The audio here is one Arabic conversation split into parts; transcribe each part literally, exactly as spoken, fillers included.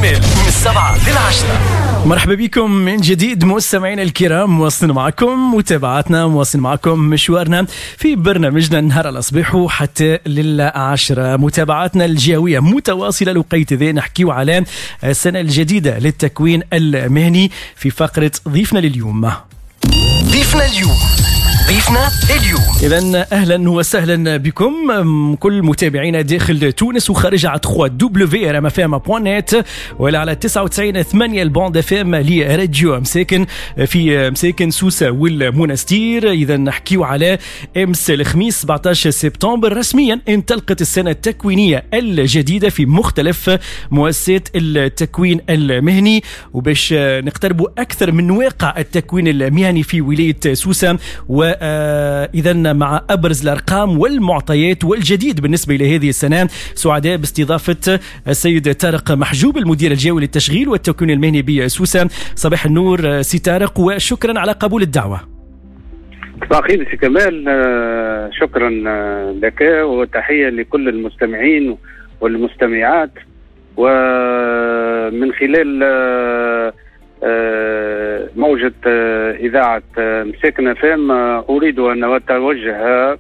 كرمال من السبعة للعشرة. مرحبا بكم من جديد مستمعينا الكرام، مواصلين معكم متابعتنا، مواصلين معكم مشوارنا في برنامجنا نهار الأصبح حتى للعشرة. متابعاتنا الجهوية متواصلة لوقيت ذي نحكيو على السنة الجديدة للتكوين المهني في فقرة ضيفنا لليوم. ضيفنا اليوم ضيفنا اليوم إذن أهلا وسهلا بكم كل متابعينا داخل تونس وخارج على ثلاثة دبليو ار ام اف ام دوت نت ولا على تسعة وتسعين ثمانية البوند اف ام لراديو مساكن في مساكن سوسة والمنستير. إذا نحكيو على امس الخميس سبعطاش سبتمبر رسميا انطلقت السنة التكوينية الجديدة في مختلف مؤسسات التكوين المهني، وباش نقتربوا أكثر من واقع التكوين المهني في ولاية سوسة و إذن مع أبرز الأرقام والمعطيات والجديد بالنسبة إلى هذه السنة، سعداء باستضافة السيد طارق محجوب المدير الجهوي للتشغيل والتكوين المهني بسوسة. صباح النور سي طارق وشكرا على قبول الدعوة. صباح الخير سي كمال، شكرا لك وتحية لكل المستمعين والمستمعات. ومن خلال موجة إذاعة مساكن فام أريد أن أتوجه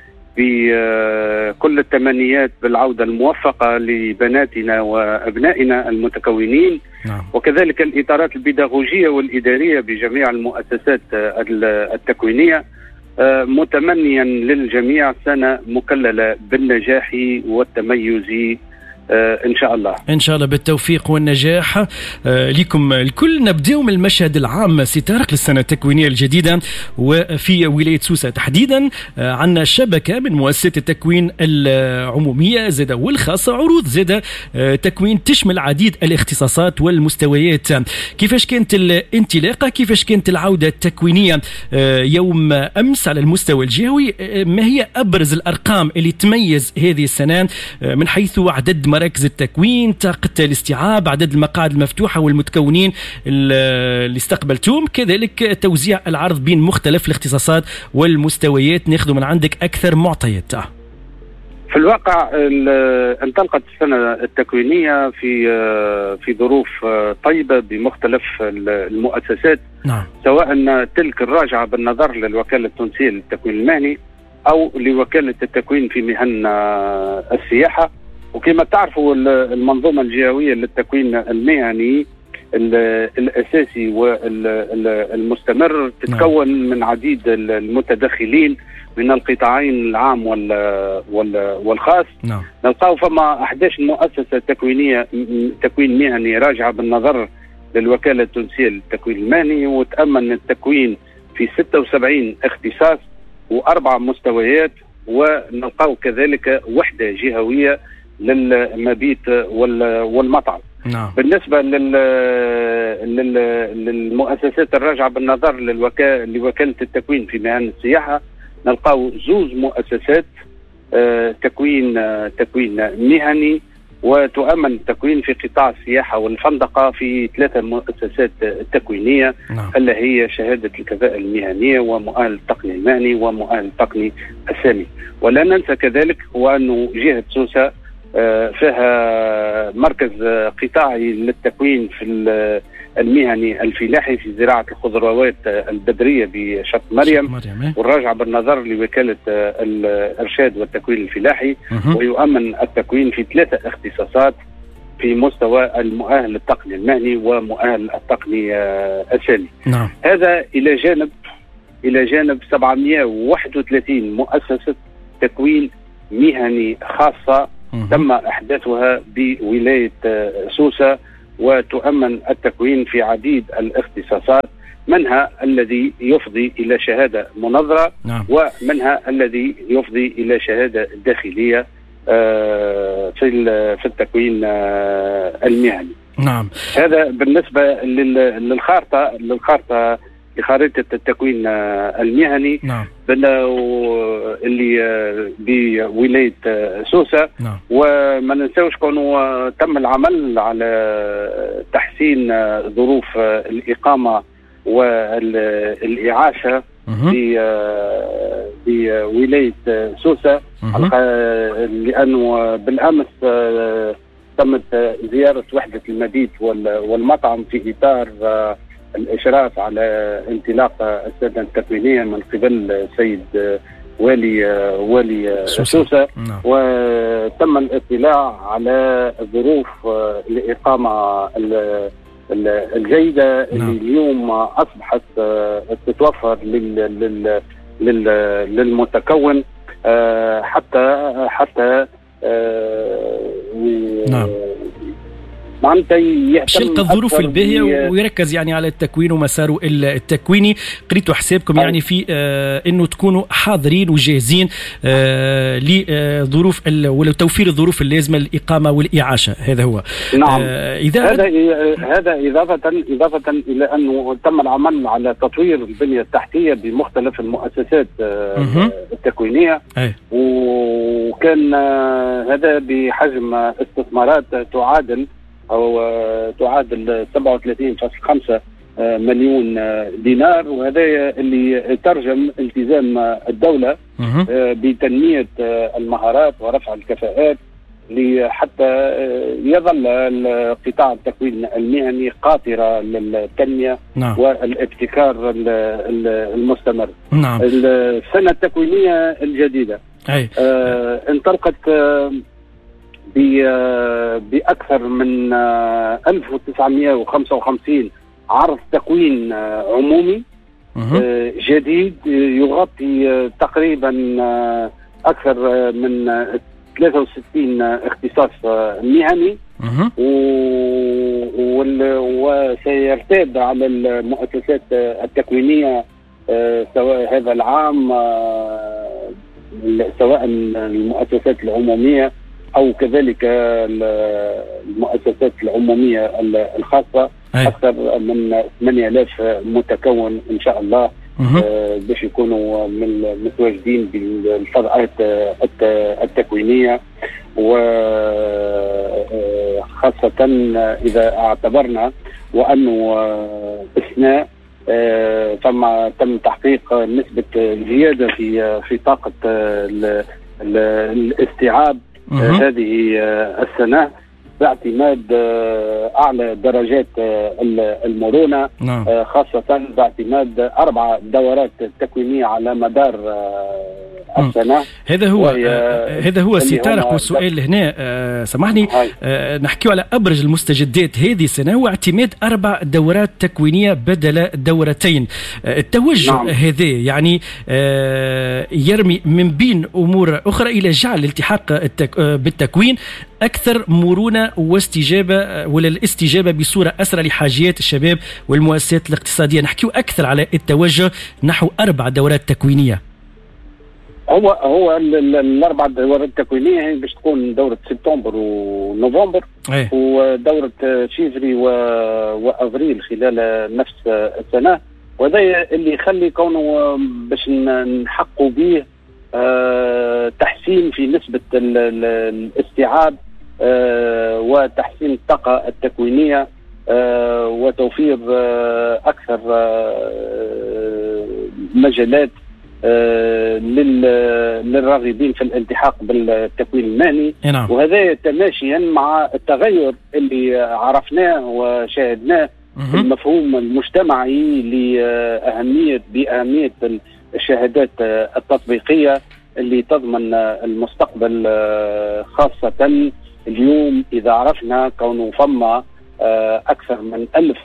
بكل التمنيات بالعودة الموفقة لبناتنا وأبنائنا المتكونين، نعم. وكذلك الإطارات البيداغوجية والإدارية بجميع المؤسسات التكوينية، متمنيا للجميع سنة مكللة بالنجاح والتميز آه إن شاء الله. إن شاء الله بالتوفيق والنجاح آه لكم الكل. نبدأ من المشهد العام سي طارق للسنة التكوينية الجديدة وفي ولاية سوسة تحديدا. آه عندنا شبكة من مؤسسات التكوين العمومية زادة والخاصة، عروض زادة آه تكوين تشمل عديد الاختصاصات والمستويات. كيفاش كانت الانطلاقة، كيفاش كانت العودة التكوينية آه يوم أمس على المستوى الجهوي؟ آه ما هي أبرز الأرقام اللي تميز هذه السنة آه من حيث عدد مراكز التكوين، طاقة الاستيعاب، عدد المقاعد المفتوحة والمتكونين اللي استقبلتهم، كذلك توزيع العرض بين مختلف الاختصاصات والمستويات؟ ناخذ من عندك أكثر معطيات. في الواقع انطلقت السنة التكوينية في في ظروف طيبة بمختلف المؤسسات، نعم. سواء تلك الراجعة بالنظر للوكالة التونسية للتكوين المهني أو لوكالة التكوين في مهن السياحة. وكما تعرفوا المنظومة الجهوية للتكوين المهني الأساسي والمستمر تتكون من عديد المتدخلين من القطاعين العام والخاص. نعم. نلقاو فما أحد عشر مؤسسة تكوينية تكوين مهني راجعة بالنظر للوكالة التونسية للتكوين المهني، وتأمن التكوين في ستة وسبعين اختصاص وأربع مستويات، ونلقاو كذلك وحدة جهوية للمبيت والمطعم. نعم. بالنسبة لل... لل... للمؤسسات الراجعة بالنظر للوكا... لوكالة التكوين في مهن السياحة، نلقاو زوز مؤسسات آه تكوين آه تكوين مهني، وتؤمن التكوين في قطاع السياحة والفندقة في ثلاثة مؤسسات تكوينية. نعم. اللي هي شهادة الكفاءة المهنية ومؤهل التقني المهني ومؤهل التقني السامي. ولا ننسى كذلك هو أنه جهة سوسة فيها مركز قطاعي للتكوين في المهني الفلاحي في زراعة الخضروات البدرية بشط مريم، والراجع بالنظر لوكالة الإرشاد والتكوين الفلاحي. ويؤمن التكوين في ثلاثة اختصاصات في مستوى المؤهل التقني المهني ومؤهل التقني السامي. نعم. هذا إلى جانب إلى جانب سبعمائة وواحد وثلاثين مؤسسة تكوين مهني خاصة تم إحداثها بولاية سوسة، وتؤمن التكوين في عديد الاختصاصات، منها الذي يفضي إلى شهادة منظرة. نعم. ومنها الذي يفضي إلى شهادة داخلية في في التكوين المهني. نعم. هذا بالنسبة للخارطة للخارطة لخارطة التكوين المهني. نعم. اللي بولاية سوسة. نعم. وما ننساوش كونه تم العمل على تحسين ظروف الإقامة والإعاشة في بولاية سوسة، لأنه بالأمس تمت زيارة وحدة المبيت والمطعم في إطار الإشراف على انطلاق السنة التكوينية من قبل السيد والي والي سوسة. وتم الاطلاع على ظروف الإقامة الجيدة اللي اليوم أصبحت تتوفر للمتكون حتى حتى نعم. شلق الظروف الباهية ويركز يعني على التكوين ومساره التكويني. قريتوا حسابكم يعني في آه انه تكونوا حاضرين وجاهزين آه لظروف وتوفير الظروف اللازمة للإقامة والإعاشة. هذا هو. نعم. آه إذا هذا هذا إضافة إضافة إلى أنه تم العمل على تطوير البنية التحتية بمختلف المؤسسات آه التكوينية. أي. وكان آه هذا بحجم استثمارات تعادل أو تعادل سبعة وثلاثين فاصلة خمسة مليون دينار، وهذا اللي ترجم التزام الدولة بتنمية المهارات ورفع الكفاءات لحتى يظل قطاع التكوين المهني قاطرة للتنمية. نعم. والابتكار المستمر. نعم. السنة التكوينية الجديدة أي. آه انطلقت بأكثر من ألف وتسعمائة وخمسة وخمسين عرض تكوين عمومي جديد يغطي تقريبا أكثر من ثلاثة وستين اختصاص مهني، وسيرتاد على المؤسسات التكوينية سواء هذا العام سواء المؤسسات العمومية أو كذلك المؤسسات العمومية الخاصة. أي. أكثر من ثمانية آلاف متكون إن شاء الله آه باش يكونوا من متواجدين بالفضاءات التكوينية، وخاصة إذا اعتبرنا وأنه أثناء آه ثم تم تحقيق نسبة زيادة في في طاقة الاستيعاب هذه السنة باعتماد أعلى درجات المرونة. نعم. خاصة باعتماد أربع دورات تكوينية على مدار السنة. هذا هو هذا هو سي طارق. والسؤال هنا آه سامحني آه نحكي على أبرز المستجدات هذه السنة هو اعتماد أربع دورات تكوينية بدل دورتين. آه التوجه نعم. هذا يعني آه يرمي من بين أمور أخرى إلى جعل الالتحاق التك آه بالتكوين أكثر مرونة واستجابة ولا الاستجابة بصورة أسرع لحاجيات الشباب والمؤسسات الاقتصادية. نحكي أكثر على التوجه نحو أربع دورات تكوينية. هو هو الاربع دورات التكوينيه هي باش تكون دوره سبتمبر ونوفمبر. أيه. ودوره فيفري وافريل خلال نفس السنه، وهذا اللي يخلي كونه باش نحققوا به أه تحسين في نسبه الاستيعاب أه وتحسين الطاقه التكوينيه أه وتوفير أه اكثر أه مجالات آه للراغبين في الالتحاق بالتكوين المهني. نعم. وهذا تماشيا مع التغير اللي عرفناه وشاهدناه في المفهوم المجتمعي لأهمية بأهمية الشهادات التطبيقية اللي تضمن المستقبل، خاصة اليوم إذا عرفنا كونه فما أكثر من ألف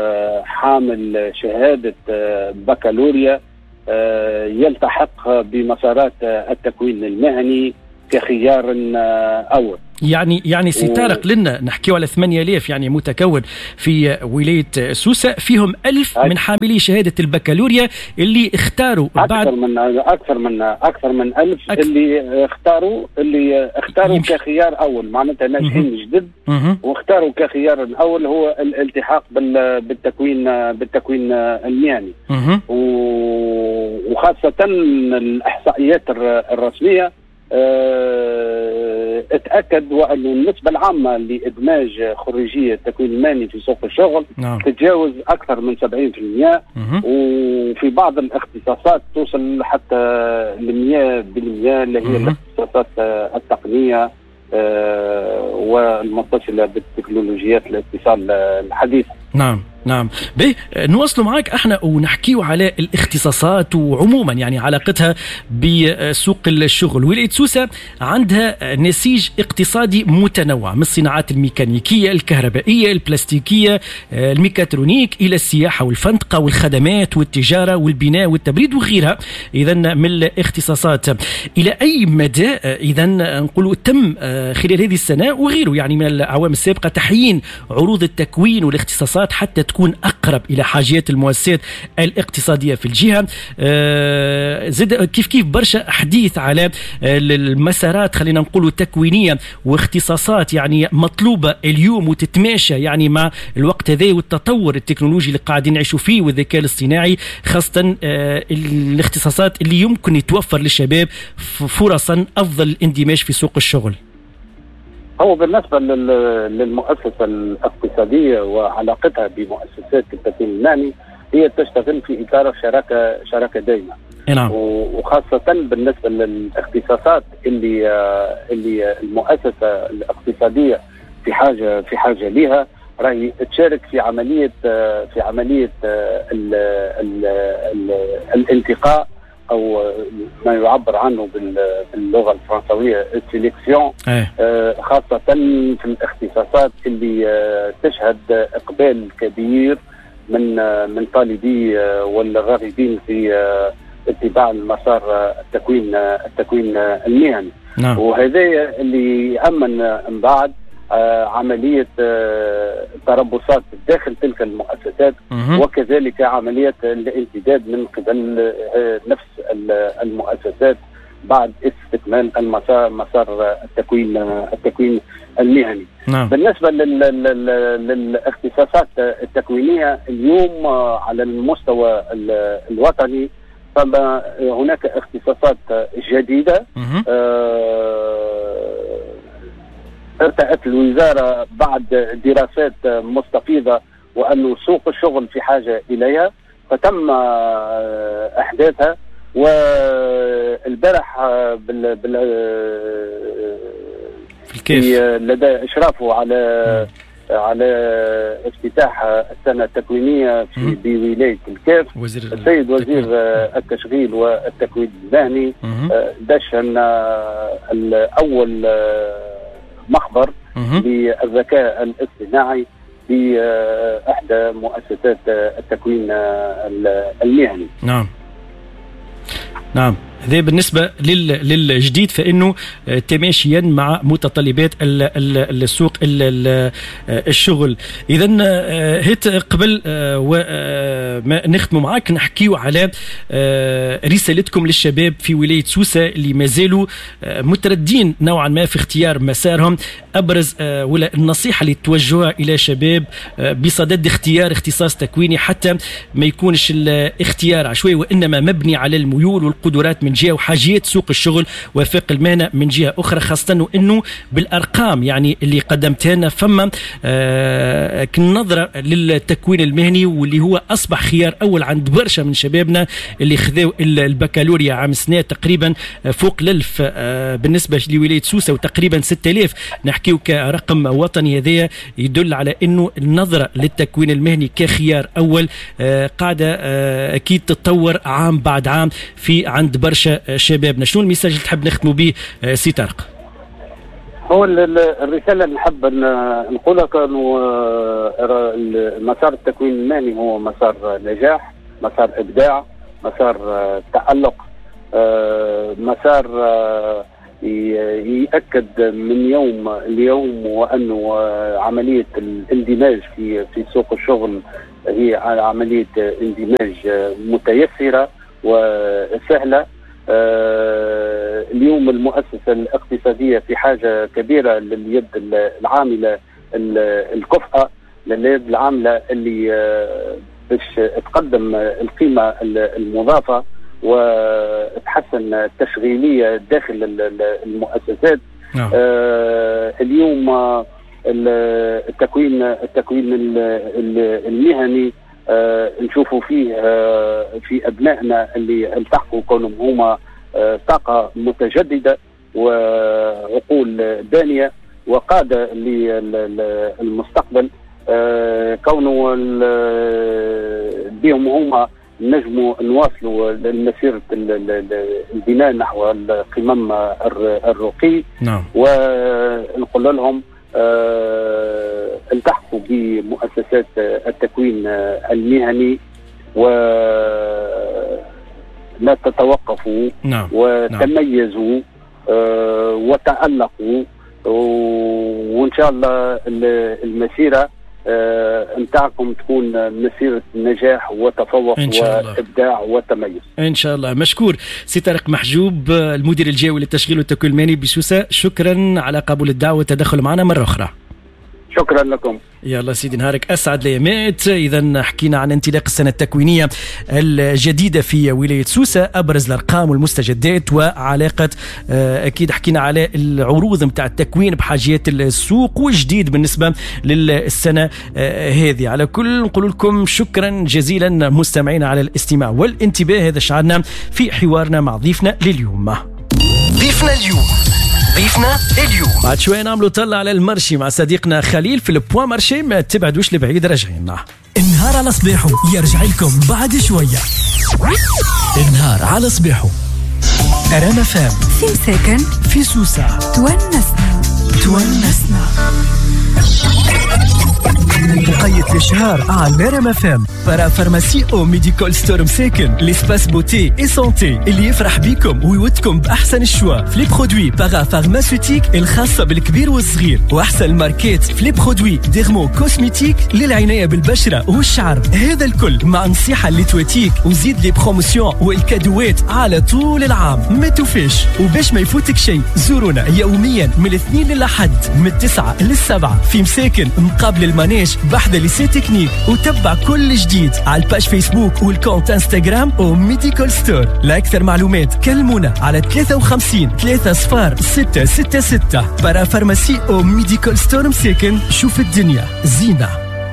حامل شهادة بكالوريا يلتحق بمسارات التكوين المهني كخيار أول. يعني يعني سي طارق لنا نحكيو على ثمانية آلاف يعني متكون في ولاية سوسة، فيهم ألف من حاملي شهادة البكالوريا اللي اختاروا بعد أكثر من أكثر من أكثر من ألف أكثر اللي اختاروا اللي اختاروا يمشي. كخيار أول، معناتها ناجحين جدد واختاروا كخيار الأول هو الالتحاق بالتكوين بالتكوين المهني. وخاصة الإحصائيات الرسمية اه اتأكد وأن النسبة العامة لإدماج خريجية التكوين المهني في سوق الشغل نعم. تتجاوز أكثر من سبعين بالمئة، وفي بعض الاختصاصات توصل حتى لمئة بالمئة اللي هي الاختصاصات التقنية والمتصلة بالتكنولوجيات الاتصال الحديثة. نعم نعم. بيه نواصلوا معك احنا ونحكيوا على الاختصاصات وعموما يعني علاقتها بسوق الشغل. ولاية سوسة عندها نسيج اقتصادي متنوع من الصناعات الميكانيكية، الكهربائية، البلاستيكية، الميكاترونيك، إلى السياحة والفندقة والخدمات والتجارة والبناء والتبريد وغيرها. إذا من الاختصاصات إلى أي مدى إذا نقولوا تم خلال هذه السنة وغيره يعني من الأعوام السابقة تحيين عروض التكوين والاختصاصات حتى تكون أقرب إلى حاجيات المؤسسات الاقتصادية في الجهة. آه زد كيف كيف برشا حديث على المسارات خلينا نقولوا تكوينية واختصاصات يعني مطلوبة اليوم وتتماشى يعني مع الوقت هذا والتطور التكنولوجي اللي قاعدين نعيشوا فيه والذكاء الاصطناعي، خاصة آه الاختصاصات اللي يمكن يتوفر للشباب فرصا أفضل الاندماج في سوق الشغل. هو بالنسبة للمؤسسة الاقتصادية وعلاقتها بمؤسسات التكوين المهني هي تشتغل في إطار شراكة شراكة دائمة. نعم. وخاصة بالنسبة للاختصاصات اللي اللي المؤسسة الاقتصادية في حاجة في حاجة لها راهي تشارك في عملية في عملية ال ال ال الانتقاء أو ما يعبر عنه باللغة الفرنسوية السيليكسيون، خاصة في الاختصاصات اللي تشهد إقبال كبير من من طالبي والراغبين في اتباع المسار التكوين التكوين المهني. نعم. وهذا اللي يأمن من بعد عملية تربصات داخل تلك المؤسسات وكذلك عملية الامتداد من قبل نفس المؤسسات بعد استكمال المسار مسار التكوين التكوين المهني. نعم. بالنسبة للاختصاصات التكوينية اليوم على المستوى الوطني فما هناك اختصاصات جديدة ارتأت الوزارة بعد دراسات مستفيضة وأن سوق الشغل في حاجة إليها فتم إحداثها. والبارح بال بال في لدى إشرافه على م. على افتتاح السنة التكوينية في بولاية الكاف السيد وزير التشغيل والتكوين المهني دشن الأول مخبر بالذكاء الاصطناعي بإحدى مؤسسات التكوين المهني. نعم نعم. هذا بالنسبة للجديد فإنه تماشيا مع متطلبات السوق الشغل. إذا هيت قبل وما نختم معاك نحكيو على رسالتكم للشباب في ولاية سوسة اللي ما زالوا متردين نوعا ما في اختيار مسارهم. أبرز ولا النصيحة اللي توجهها إلى شباب بصدد اختيار اختصاص تكويني حتى ما يكونش الاختيار عشوائي وإنما مبني على الميول والقدرات من جهة وحاجيات سوق الشغل وفاق المهنة من جهة أخرى، خاصة أنه بالأرقام يعني اللي قدمتها لنا فما آه كنظرة للتكوين المهني واللي هو أصبح خيار أول عند برشا من شبابنا اللي خذوا البكالوريا عام سنة تقريبا فوق الألف آه بالنسبة لولاية سوسة وتقريبا ستة آلاف نحكيه كرقم وطني. هذا يدل على أنه النظرة للتكوين المهني كخيار أول آه قاعدة آه أكيد تتطور عام بعد عام في عند برشا شبابنا. شنو الميساج اللي تحب نختموا به سي طارق؟ هو الرسالة اللي نحب نقولها كانوا مسار التكوين المهني هو مسار نجاح، مسار إبداع، مسار تألق، مسار يأكد من يوم ليوم وأنه عملية الاندماج في في سوق الشغل هي عملية اندماج متيسرة وسهلة. آه اليوم المؤسسة الاقتصادية في حاجة كبيرة لليد العاملة الكفءة، لليد العاملة اللي آه باش تقدم القيمة المضافة وتحسن التشغيلية داخل المؤسسات. آه اليوم آه التكوين التكوين المهني آه نشوفوا فيه آه في أبنائنا اللي التحقوا كونهم هما آه طاقة متجددة وعقول دانية وقادة للمستقبل، كونه بهم هما نجموا نواصلوا مسيرة البناء نحو القمم الرقي. نعم. ونقول لهم التحقوا بمؤسسات التكوين المهني ولا تتوقفوا. نعم. وتميزوا. نعم. وتألقوا، وإن شاء الله المسيرة نتاعكم تكون مسيرة نجاح وتفوق وإبداع وتميز إن شاء الله. مشكور سي طارق محجوب، المدير الجوي للتشغيل والتكوين المهني بسوسة، شكرا على قبول الدعوة والتدخل معنا مرة أخرى. شكرا لكم. يلا سيدي نهارك أسعد ليامات. إذا حكينا عن انطلاق السنة التكوينية الجديدة في ولاية سوسة، أبرز الأرقام والمستجدات وعلاقة، أكيد حكينا على العروض متاع التكوين بحاجيات السوق وجديد بالنسبة للسنة هذه. على كل نقول لكم شكرا جزيلا مستمعين على الاستماع والانتباه. هذا شعرنا في حوارنا مع ضيفنا لليوم. ضيفنا اليوم ضيفنا اليوم بعد شوية نعملوا طلع على المرشي مع صديقنا خليل في البوان مارشي. ما تبعدوش لبعيد، راجعين. النهار على صباحه يرجع لكم بعد شوية. النهار على صباحه رنا فام في مساكن في سوسة تونسنا تونسنا وقية الشهر على رنا فام. بارا فارماسي او ميديكال ستور مساكن، ليسباس بوتي اي سونتي اللي يفرح بيكم ويودكم باحسن الشوا في لي برودوي بارا فارماسيوتيك الخاصة بالكبير والصغير، واحسن الماركات في لي برودوي ديرمو كوسميتيك للعناية بالبشرة والشعر. هذا الكل مع نصيحة اللي تواتيك، وزيد لي بروموسيون والكادوات على طول العام. ما توفيش وباش ما يفوتك شيء، زورونا يوميا من الاثنين للأحد من التسعة للسبعة في مساكن مقابل المانيش بحذا ليسي تكنيك، وتبع كل جديد على الباج فيسبوك والكونت انستغرام او ميديكال ستور. لأكثر معلومات كلمونا على ثلاثة وخمسين ثلاثة صفار ستة ستة ستة. بارا فارماسي او ميديكال ستور مساكن، شوف الدنيا زينة.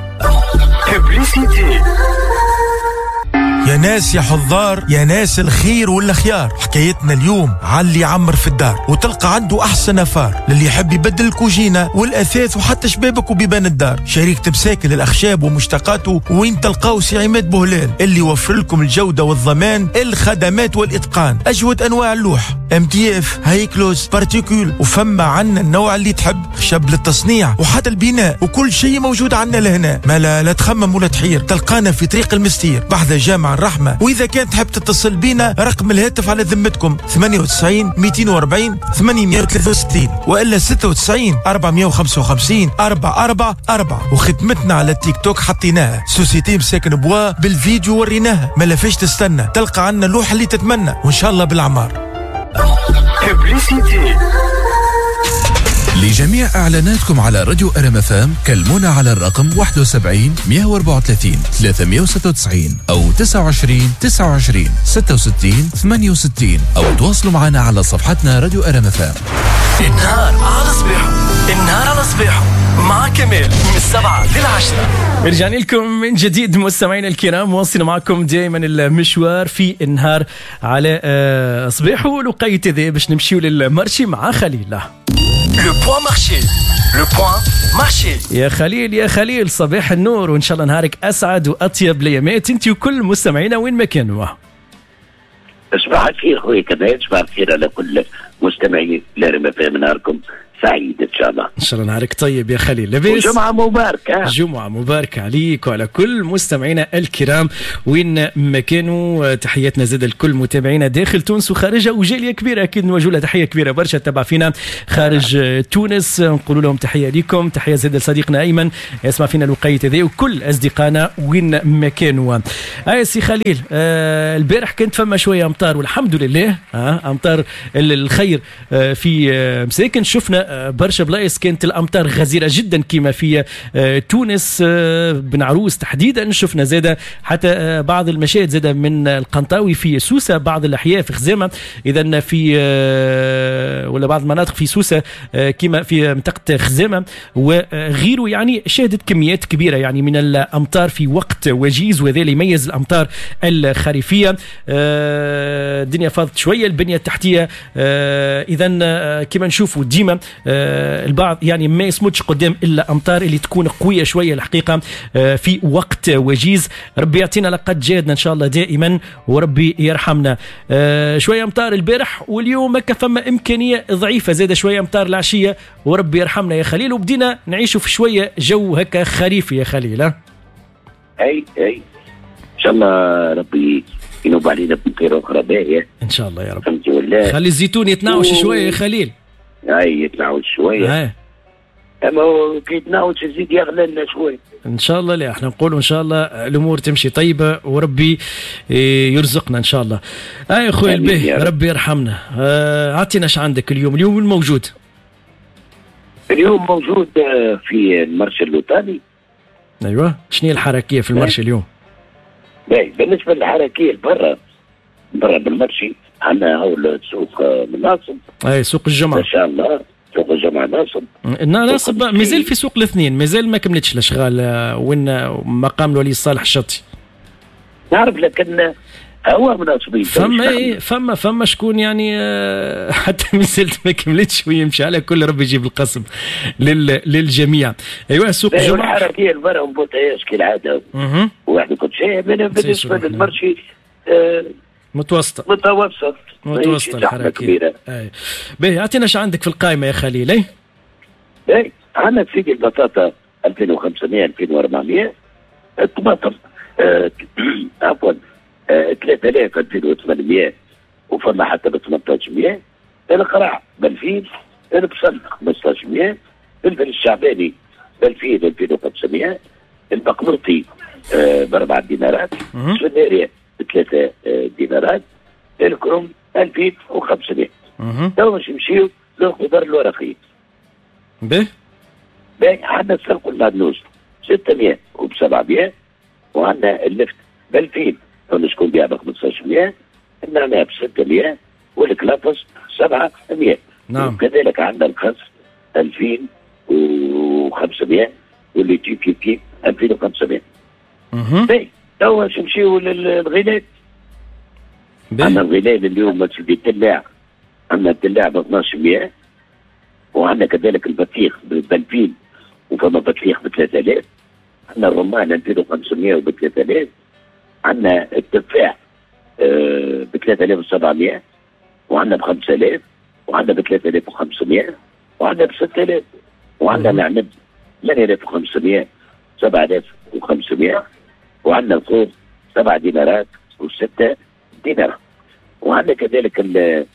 يا ناس يا حضار، يا ناس الخير والخيار، حكايتنا اليوم على اللي يعمر في الدار وتلقى عنده احسن افار، للي يحب يبدل الكوجينه والاثاث وحتى شبابك وبيبان الدار. شركه مساكن الاخشاب ومشتقاته، وين تلقاو سي عماد بوهلال اللي يوفر لكم الجوده والضمان، الخدمات والاتقان، اجود انواع اللوح، ام تي اف، هايكلوز، بارتيكول، وفما عنا النوع اللي تحب، خشب للتصنيع وحتى البناء، وكل شيء موجود عنا لهنا. ما لا, لا تخمم ولا تحير، تلقانا في طريق المستير بحذا جامع الرحمة. وإذا كانت تحب تتصل بينا رقم الهاتف على ذمتكم ثمانية وتسعين مئتين وأربعين ثمانمئة وثلاثة وستين وإلا ستة وتسعين أربعمئة وخمسة وخمسين أربعة أربعة أربعة. وختمتنا على التيك توك حطيناها سوسيتي مساكن بوا، بالفيديو وريناها. ما لفاش تستنى، تلقى عنا اللوحة اللي تتمنى، وإن شاء الله بالعمار. لجميع إعلاناتكم على راديو أرم اف ام كلمونا على الرقم واحد وسبعين مئة وأربعة وثلاثين ثلاثمئة وستة وتسعين أو تسعة وعشرين تسعة وعشرين ستة وستين ثمانية وستين، أو تواصلوا معنا على صفحتنا راديو أرم اف ام. النهار على صباحه النهار على صباحه مع كمال من السبعة للعشرة. رجعنا لكم من جديد مستمعينا الكرام، واصلين معكم دائما المشوار في النهار على صباحه. ولقيت ذي باش نمشيو للمرشي مع خليل. لو بوان مارشي لو بوان مارشي. يا خليل يا خليل صباح النور، وان شاء الله نهارك اسعد واطيب ليامات انت وكل مستمعينا وين ما كانوا. صباح الخير خويا كمال، صباح الخير على كل مستمعين لارم اف ام، نهاركم سعيد ان شاء الله. ان شاء الله نهارك طيب يا خليل. لاباس؟ جمعة مباركة. جمعة مباركة عليك وعلى كل مستمعينا الكرام وين ما كانوا. تحياتنا زاد الكل متابعينا داخل تونس وخارجها، وجالية كبيرة اكيد نوجه لها تحية كبيرة برشا تبع فينا خارج تونس، نقول لهم تحية ليكم. تحية زاد لصديقنا ايمن يسمع فينا الوقيت ذي وكل اصدقائنا وين ما كانوا. اي سي خليل، آه البارح كانت فما شوية امطار والحمد لله، آه امطار الخير آه في آه مساكن. شفنا فما برشا بلايص كانت الامطار غزيره جدا كما في تونس بن عروس تحديدا. شفنا زاده حتى بعض المشاهد زاده من القنطاوي في سوسه، بعض الاحياء في خزامه، اذا في ولا بعض المناطق في سوسه كما في منطقه خزامه وغيره، يعني شهدت كميات كبيره يعني من الامطار في وقت وجيز، وذا اللي يميز الامطار الخريفيه. الدنيا فاضت شويه، البنيه التحتيه اذا كما نشوفوا ديما البعض يعني ما يصمتش قدام الا امطار اللي تكون قويه شويه الحقيقه في وقت وجيز. ربي يعطينا لقد جادنا ان شاء الله دائما وربي يرحمنا. شويه امطار البارح واليوم هكا فما امكانيه ضعيفه زاده شويه امطار العشيه وربي يرحمنا يا خليل، وبدينا نعيشوا في شويه جو هكا خريفي يا خليل. ها اي اي ان شاء الله ربي ينوب علينا بخير اخرى باهيه ان شاء الله يا رب. الحمد لله. خلي الزيتون يتناوش و... شويه يا خليل. اي يتناوش شويه. اي اما هو كي يتناوش يزيد يغلى لنا شويه ان شاء الله. لا احنا نقولوا ان شاء الله الامور تمشي طيبه وربي يرزقنا ان شاء الله. اي اخوي البيه ربي يرحمنا. اعطينا ايش عندك اليوم؟ اليوم الموجود اليوم موجود في المرشى اللوطاني. ايوه شنو هي الحركيه في المرشى اليوم؟ باهي بالنسبه للحركيه برا برا بالمرشي عندنا هو سوق ناصب. اي سوق الجمعه ان شاء الله سوق الجمعه ناصب. ناصب مازال في سوق الاثنين، مازال ما كملتش الاشغال وين مقام الولي الصالح الشطي. نعرف لكن هو مناسبين. فما ايه فما فما شكون يعني حتى مازالت ما كملتش ويمشي على كل ربي يجيب القسم لل للجميع. ايوه سوق الجمعه الحركيه البرا مبوتاياش كالعاده. اها واحد كل شيء بالنسبه للمرشي آه متوسطه متوسط متوسطه الحركيه. اي باهي اعطينا ايش عندك في القائمه يا خليل؟ اي باهي عندنا سيدي البطاطا ألفين وخمسمائة ألفين وأربعمائة، الطماطم آه عفوا آه ثلاثة آلاف ألفين وثمانمائة وفما حتى ب ثمانية عشر مائة، القراع ب ألفين، البصل خمسة عشر مائة، الفلفل الشعباني ب ألفين ألفين وخمسمائة، البقمرطي آه ب أربعة دينارات، السنارية بثلاثة آه دينارات، الكرم ألفين وخمسمائة. تو باش نمشيو للخضر الورقية. به؟ باهي عندنا السلق والمعدنوس ستمائة وب سبعمائة، وعندنا اللفت ب ألفين ونشكون بها ب خمسة عشر مائة، النعناع ب ستمائة، والكلافس سبعمائة. نعم. وكذلك عندنا الخس ألفين وخمسمائة، واللي تي كي كي ألفين وخمسمائة. باهي تو باش نمشيو للغلال. عندنا الغلال اليوم في الدلاع، عندنا الدلاع ب اثناش مائة، وعندنا كذلك البطيخ ب ألفين وفما بطيخ ب ثلاثة آلاف، عندنا الرمان ألفين وخمسمائة وب ثلاثة آلاف، عندنا التفاح آه ب ثلاثة آلاف وسبعمائة، وعندنا ب خمسة آلاف، وعندنا ب ثلاثة آلاف وخمسمائة، وعندنا ب ستة آلاف، وعندنا العنب ثمانية آلاف وخمسمائة سبعة آلاف وخمسمائة، وعندنا الخوخ سبعة دينارات وستة دينارات، وعندنا كذلك ال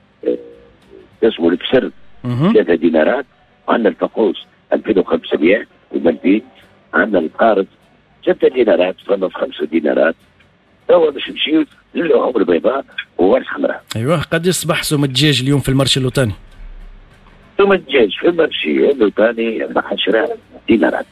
اسمه البسر ثلاثة دينارات، وعندنا الفقوس ألفين وخمسمائة وألفين، عندنا القارض ستة دينارات، فما خمسة دينارات. توا باش نمشيو للحوم البيضاء وورش حمراء. ايوه قد يصبح سوم الدجاج اليوم في المرشي اللوطاني؟ سوم الدجاج في المرشي اللوطاني عشرة دينارات.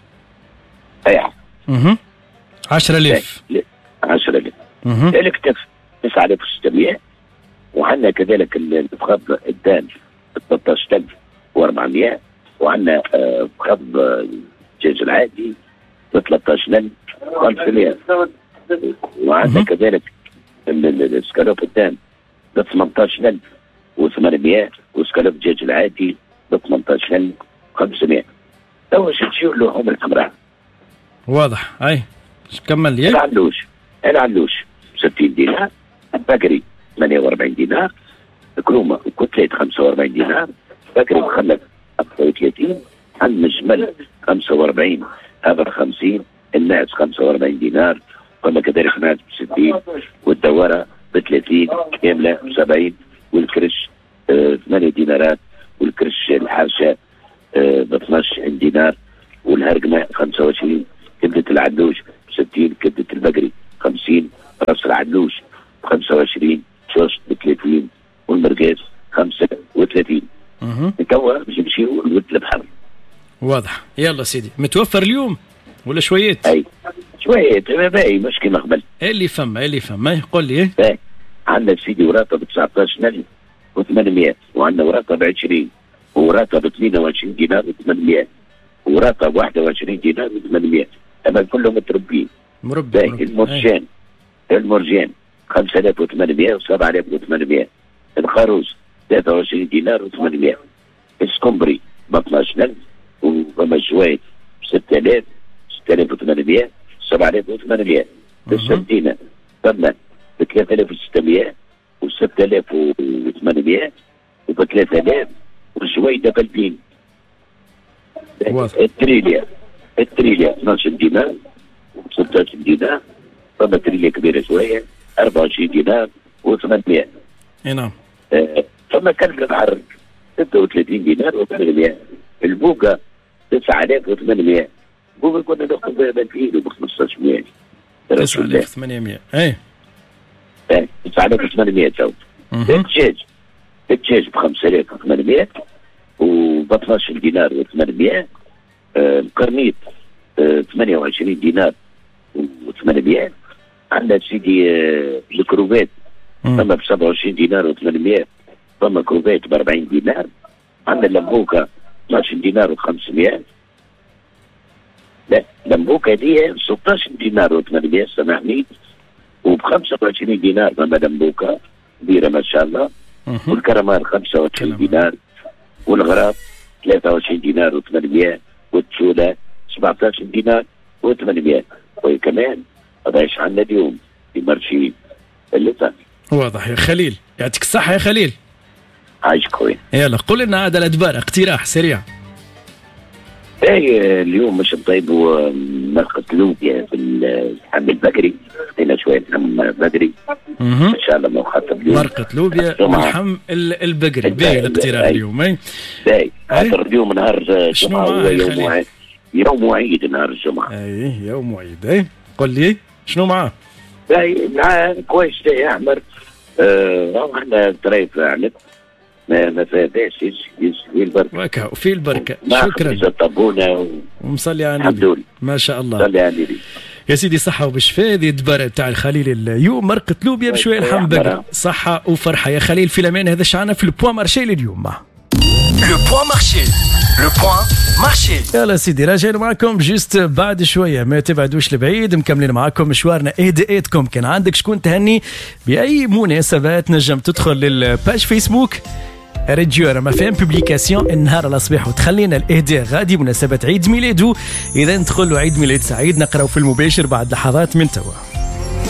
اي اها عشرة آلاف عشرة آلاف. الكتف تسعة آلاف وستمائة، وعندنا كذلك الفخذ الدان ثلاثة عشر ألف وأربعمائة، وعندنا فخذ الدجاج العادي ب ثلاثة عشر ألف وخمسمائة، وعندنا كذلك السكالوب الدان ب ثمانية عشر ألف وثمانمائة، وسكالوب الدجاج العادي ب ثمانية عشر ألف وخمسمائة. تو نمشيو للحوم الحمراء. واضح. اي كمل لي. العلوش العلوش ستين دينار، البقري ثمانية وأربعين دينار، كرومه وكتلات خمسة وأربعين دينار، بقري مخلف أربعة وثلاثين، المجمل خمسة وأربعين، هذا خمسين، الناس خمسة وأربعين دينار، وما كذلك ناس ب ستين، والدوره ب ثلاثين كامله ب سبعين، والكرش آه ثمانية دينارات، والكرش الحاشا آه ب اثناش دينار، والهرقمه خمسة وعشرين، كبده العلوش ب ستين، كبده البقري خمسين، راس العلوش ب خمسة وعشرين، شوش ب ثلاثين، والمرقاس خمسة وثلاثين. توا باش نمشيو لود البحر. واضح. يلا سيدي متوفر اليوم ولا شويات؟ اي شويات باهي مش كيما قبل. اللي فما اللي فما قول لي. باهي عندنا سيدي وراتب تسعطاش ألف وثمانمائة، وعندنا وراتب عشرين، وراتب اثنين وعشرين دينار وثمانمائة، وراتب واحد وعشرين دينار وثمانمائة، اما كلهم متربين. مربي. باهي المرجان المرجان خمسة آلاف وثمانمائة وسبعة آلاف وثمانمائة، الخروج ثلاثة وعشرين دينار وثمانمائة، السكمبري ب اثناش ألف، وفما الجوايد ستة آلاف ستة آلاف وثمانمائة سبعة آلاف وثمانمائة، السردينة فما ب ثلاثة آلاف وستمائة و ستة آلاف وثمانمائة وب ثلاثة آلاف، والجويدة ب ألفين. التريليا التريليا اثناش دينار و ستة عشر دينار، فما تريليا كبيرة شوية أربعة وعشرين دينار وثمانمائة. اي نعم. آه فما كلب البحر ستة وثلاثين دينار وثمانمائة، البوقة تسعة آلاف وثمانمائة، البوقة كنا ناخذ ب ألفين وب خمسطاش مائة. تسعة آلاف وثمانمائة. اي ايه تسعة آلاف وثمانمائة تو. الدجاج الدجاج ب خمسة آلاف وثمانمائة وب اثناش دينار وثمانمائة، آه القرنيط آه ثمانية وعشرين دينار وثمانمائة، عندنا سيدي آه الكروفات فما ب سبعة وعشرين دينار وثمانمائة، فما كروفات ب أربعين دينار، عندنا اللمبوكة اثناش دينار وخمسمائة، لا اللمبوكة هذه ستة عشر دينار وثمانمائة سامحني، وب خمسة وعشرين دينار فما لمبوكة كبيرة ما شاء الله، والكرمان خمسة وعشرين دينار، والغراب ثلاثة وعشرين دينار وثمانمائة، والتشولة سبعة عشر دينار وثمانمائة، وكمان هذا ايش عندنا اليوم في مارشي اللي واضح يا خليل. يعطيك الصحة يا خليل. عايشك خويا. يلا قول لنا هذا الادبار اقتراح سريع. اي اليوم مش نطيبوا مرقة لوبيا في اللحم البقري، هنا شوية لحم بقري ان شاء الله مخاطب اليوم. مرقة لوبيا واللحم البقري. باهي الاقتراح اليوم. اي باهي خاطر اليوم نهار الجمعة هو يوم عيد، يوم عيد نهار الجمعة. اي يوم عيد. اي قل لي شنو معاه؟ باهي معاه كويس يا احمر. اه احنا طريف عنب ما ما فيهاش في البركه وكا وفي البركه. شكرا. طبونا و... ومصلي على النبي ما شاء الله. صلي على النبي يا سيدي. صحه وبالشفاء. هذه الدبارة تاع الخليل اليوم مرقة لوبيا بشويه لحم بقري. صحه وفرحه يا خليل. في الامان. هذا شعنا في البوان مارشي لليوم. لو بوان مارشي لو بوان مارشي. يلا سيدي راجعين معكم جست بعد شويه، ما تبعدوش لبعيد. مكملين معكم مشوارنا. اهداءاتكم كان عندك شكون تهني باي مناسبات نجم تدخل للباج فيسبوك راديو رام اف ام بوبليكاسيون النهار الاصبح وتخلينا الاهداء غادي مناسبه عيد ميلاده. اذا ندخل له عيد ميلاد سعيد نقراو في المباشر بعد لحظات من توا.